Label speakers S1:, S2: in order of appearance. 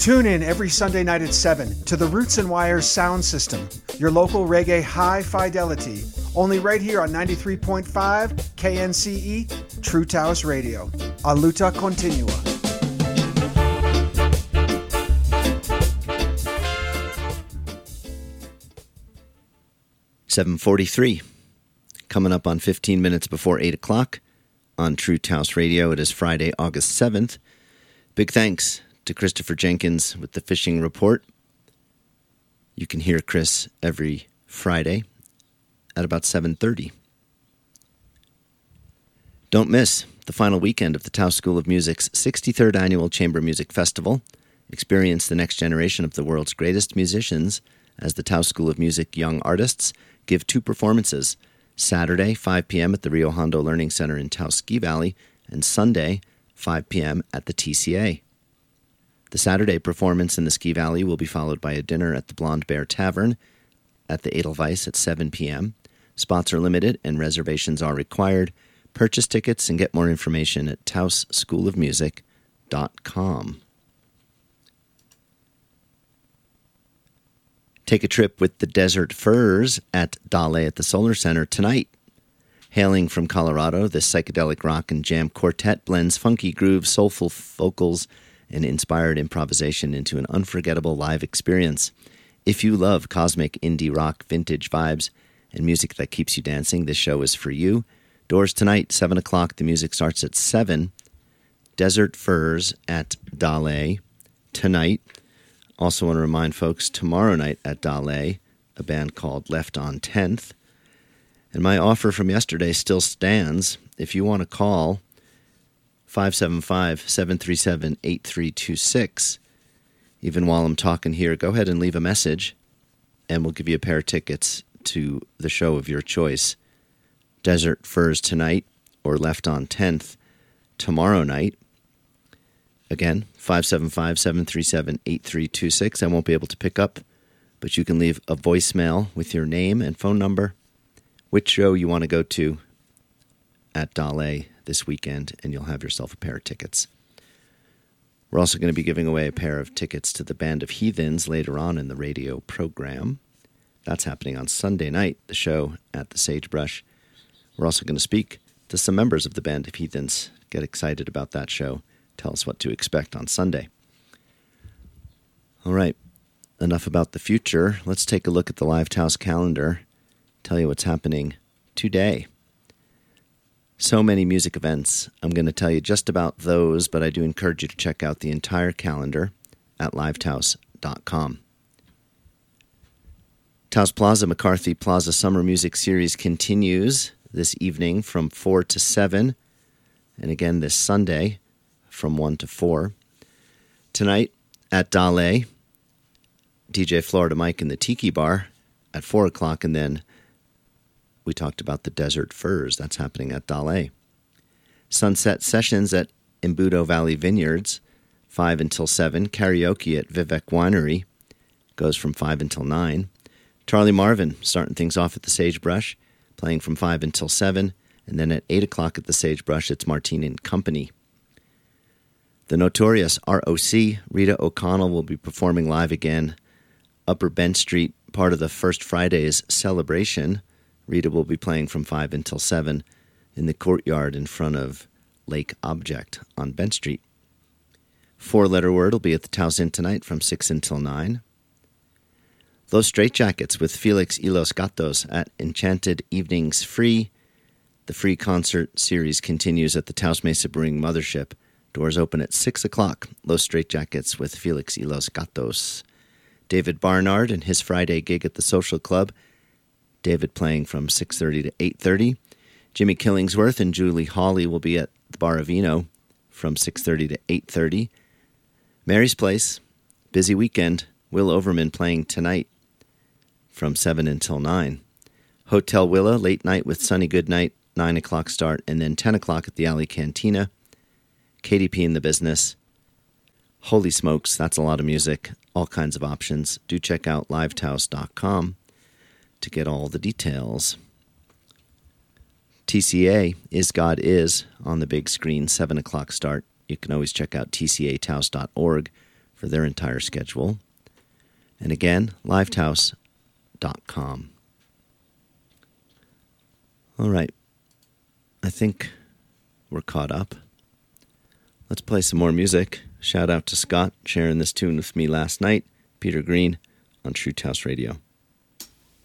S1: Tune in every Sunday night at 7 to the Roots and Wires sound system, your local reggae high fidelity, only right here on 93.5 KNCE, True Taos Radio. A luta continua.
S2: $7:43, coming up on 15 minutes before 8 o'clock on True Taos Radio. It is Friday, August 7th. Big thanks to Christopher Jenkins with the Fishing Report. You can hear Chris every Friday at about 7:30. Don't miss the final weekend of the Taos School of Music's 63rd Annual Chamber Music Festival. Experience the next generation of the world's greatest musicians as the Taos School of Music Young Artists give two performances, Saturday, 5 p.m. at the Rio Hondo Learning Center in Taos Ski Valley, and Sunday, 5 p.m. at the TCA. The Saturday performance in the Ski Valley will be followed by a dinner at the Blonde Bear Tavern at the Edelweiss at 7 p.m. Spots are limited and reservations are required. Purchase tickets and get more information at taosschoolofmusic.com. Take a trip with the Desert Furs at Dale at the Solar Center tonight. Hailing from Colorado, this psychedelic rock and jam quartet blends funky grooves, soulful vocals, and inspired improvisation into an unforgettable live experience. If you love cosmic indie rock, vintage vibes, and music that keeps you dancing, this show is for you. Doors tonight, 7 o'clock. The music starts at 7. Desert Furs at Dale tonight. Also want to remind folks, tomorrow night at Dale, a band called Left on 10th. And my offer from yesterday still stands. If you want to call 575-737-8326. Even while I'm talking here, go ahead and leave a message, and we'll give you a pair of tickets to the show of your choice. Desert Furs tonight or Left on 10th tomorrow night. Again, 575-737-8326. I won't be able to pick up, but you can leave a voicemail with your name and phone number, which show you want to go to at Dale this weekend, and you'll have yourself a pair of tickets. We're also going to be giving away a pair of tickets to the Band of Heathens later on in the radio program. That's happening on Sunday night, the show at the Sagebrush. We're also going to speak to some members of the Band of Heathens. Get excited about that show. Tell us what to expect on Sunday. All right, enough about the future. Let's take a look at the Live Taos calendar, tell you what's happening today. So many music events. I'm going to tell you just about those, but I do encourage you to check out the entire calendar at livetaos.com. Taos Plaza McCarthy Plaza Summer Music Series continues this evening from 4 to 7, and again this Sunday from 1 to 4. Tonight at Dale, DJ Florida Mike in the Tiki Bar at 4 o'clock, and then we talked about the Desert Furs. That's happening at Dale. Sunset Sessions at Embudo Valley Vineyards, 5 until 7. Karaoke at Vivek Winery goes from 5 until 9. Charlie Marvin starting things off at the Sagebrush, playing from 5 until 7. And then at 8 o'clock at the Sagebrush, it's Martine and Company. The Notorious ROC, Rita O'Connell, will be performing live again. Upper Bent Street, part of the First Friday's celebration. Rita will be playing from 5 until 7 in the courtyard in front of Lake Object on Bent Street. Four Letter Word will be at the Taos Inn tonight from 6 until 9. Los Straitjackets with Felix y Los Gatos at Enchanted Evenings Free. The free concert series continues at the Taos Mesa Brewing Mothership. Doors open at 6 o'clock. Los Straitjackets with Felix y Los Gatos. David Barnard and his Friday gig at the Social Club. David playing from 6:30 to 8:30. Jimmy Killingsworth and Julie Hawley will be at the Baravino from 6:30 to 8:30. Mary's Place, busy weekend. Will Overman playing tonight from 7 until 9. Hotel Willa, late night with Sunny Goodnight, 9 o'clock start, and then 10 o'clock at the Alley Cantina. KDP in the Business. Holy smokes, that's a lot of music. All kinds of options. Do check out livetaos.com to get all the details. TCA, Is God Is, on the big screen, 7 o'clock start. You can always check out tcataos.org for their entire schedule. And again, lifehouse.com. All right. I think we're caught up. Let's play some more music. Shout out to Scott sharing this tune with me last night. Peter Green on Truth House Radio.